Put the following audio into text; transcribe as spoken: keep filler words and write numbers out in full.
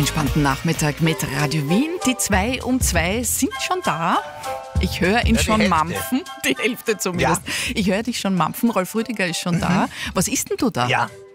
entspannten Nachmittag mit Radio Wien. Die zwei um zwei sind schon da. Ich höre ihn Ja, schon Hälfte. mampfen, die Hälfte zumindest. Ja. Ich höre dich schon mampfen, Rolf Rüdiger ist schon Mhm. da. Was isst denn du da? Ja,